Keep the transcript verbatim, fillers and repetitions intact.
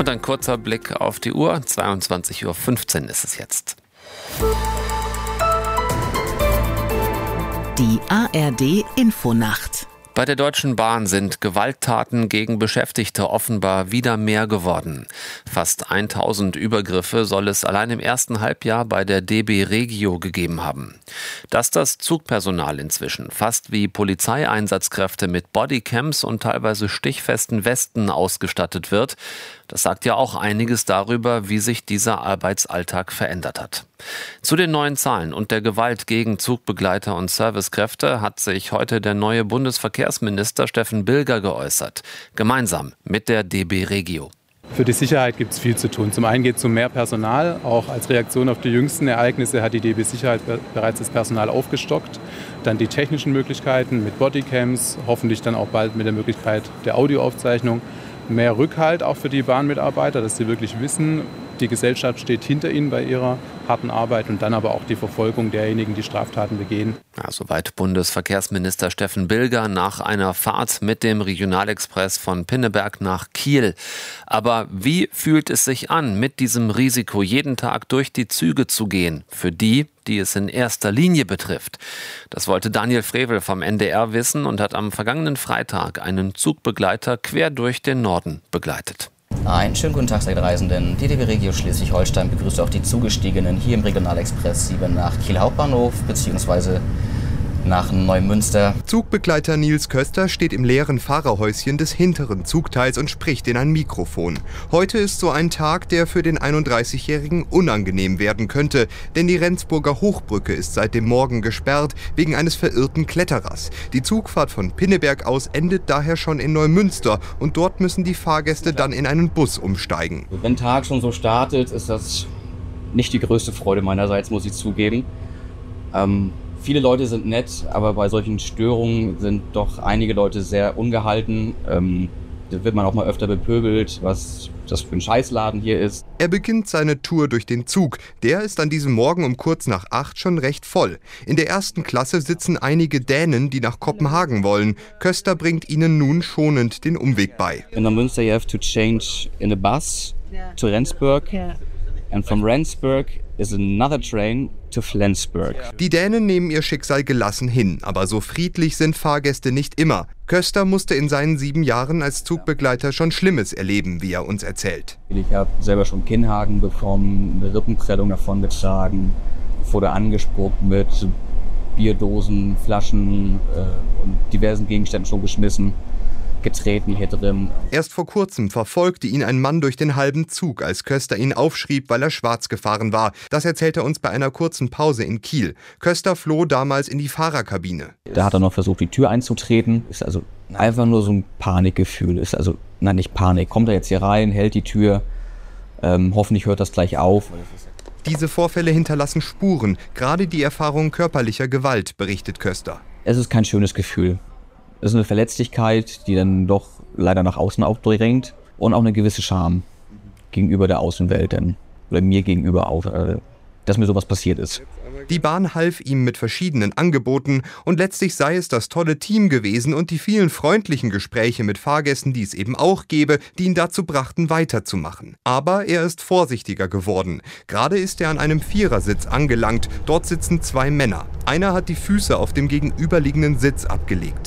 Und ein kurzer Blick auf die Uhr. zweiundzwanzig Uhr fünfzehn ist es jetzt. Die A R D-Infonacht. Bei der Deutschen Bahn sind Gewalttaten gegen Beschäftigte offenbar wieder mehr geworden. Fast tausend Übergriffe soll es allein im ersten Halbjahr bei der D B Regio gegeben haben. Dass das Zugpersonal inzwischen fast wie Polizeieinsatzkräfte mit Bodycams und teilweise stichfesten Westen ausgestattet wird, das sagt ja auch einiges darüber, wie sich dieser Arbeitsalltag verändert hat. Zu den neuen Zahlen und der Gewalt gegen Zugbegleiter und Servicekräfte hat sich heute der neue Bundesverkehrsminister Steffen Bilger geäußert, gemeinsam mit der D B Regio. Für die Sicherheit gibt es viel zu tun. Zum einen geht es um mehr Personal. Auch als Reaktion auf die jüngsten Ereignisse hat die D B Sicherheit bereits das Personal aufgestockt. Dann die technischen Möglichkeiten mit Bodycams, hoffentlich dann auch bald mit der Möglichkeit der Audioaufzeichnung. Mehr Rückhalt auch für die Bahnmitarbeiter, dass sie wirklich wissen, die Gesellschaft steht hinter ihnen bei ihrer harten Arbeit, und dann aber auch die Verfolgung derjenigen, die Straftaten begehen. Ja, soweit Bundesverkehrsminister Steffen Bilger nach einer Fahrt mit dem Regionalexpress von Pinneberg nach Kiel. Aber wie fühlt es sich an, mit diesem Risiko jeden Tag durch die Züge zu gehen, für die, die es in erster Linie betrifft? Das wollte Daniel Frevel vom N D R wissen und hat am vergangenen Freitag einen Zugbegleiter quer durch den Norden begleitet. Einen schönen guten Tag, seine Reisenden. Die D B Regio Schleswig-Holstein begrüßt auch die Zugestiegenen hier im Regionalexpress sieben nach Kiel Hauptbahnhof bzw. nach Neumünster. Zugbegleiter Nils Köster steht im leeren Fahrerhäuschen des hinteren Zugteils und spricht in ein Mikrofon. Heute ist so ein Tag, der für den einunddreißigjährigen unangenehm werden könnte, denn die Rendsburger Hochbrücke ist seit dem Morgen gesperrt wegen eines verirrten Kletterers. Die Zugfahrt von Pinneberg aus endet daher schon in Neumünster und dort müssen die Fahrgäste dann in einen Bus umsteigen. Wenn der Tag schon so startet, ist das nicht die größte Freude meinerseits, muss ich zugeben. Ähm, Viele Leute sind nett, aber bei solchen Störungen sind doch einige Leute sehr ungehalten. Ähm, da wird man auch mal öfter bepöbelt, was das für ein Scheißladen hier ist. Er beginnt seine Tour durch den Zug. Der ist an diesem Morgen um kurz nach acht schon recht voll. In der ersten Klasse sitzen einige Dänen, die nach Kopenhagen wollen. Köster bringt ihnen nun schonend den Umweg bei. In Neumünster you have to change in a bus to Rendsburg. And from Rendsburg is another train to Flensburg. Die Dänen nehmen ihr Schicksal gelassen hin, aber so friedlich sind Fahrgäste nicht immer. Köster musste in seinen sieben Jahren als Zugbegleiter schon Schlimmes erleben, wie er uns erzählt. Ich habe selber schon Kinnhaken bekommen, eine Rippenprellung davon getragen, wurde angespuckt mit Bierdosen, Flaschen äh, und diversen Gegenständen schon geschmissen. Getreten hier drin. Erst vor kurzem verfolgte ihn ein Mann durch den halben Zug, als Köster ihn aufschrieb, weil er schwarz gefahren war. Das erzählt er uns bei einer kurzen Pause in Kiel. Köster floh damals in die Fahrerkabine. Da hat er noch versucht, die Tür einzutreten. Ist also einfach nur so ein Panikgefühl. Ist also, nein, nicht Panik. Kommt er jetzt hier rein, hält die Tür. Ähm, hoffentlich hört das gleich auf. Diese Vorfälle hinterlassen Spuren, gerade die Erfahrung körperlicher Gewalt, berichtet Köster. Es ist kein schönes Gefühl. Es ist eine Verletzlichkeit, die dann doch leider nach außen aufdrängt, und auch eine gewisse Scham gegenüber der Außenwelt, denn, oder mir gegenüber auch, dass mir sowas passiert ist. Die Bahn half ihm mit verschiedenen Angeboten und letztlich sei es das tolle Team gewesen und die vielen freundlichen Gespräche mit Fahrgästen, die es eben auch gäbe, die ihn dazu brachten, weiterzumachen. Aber er ist vorsichtiger geworden. Gerade ist er an einem Vierersitz angelangt. Dort sitzen zwei Männer. Einer hat die Füße auf dem gegenüberliegenden Sitz abgelegt.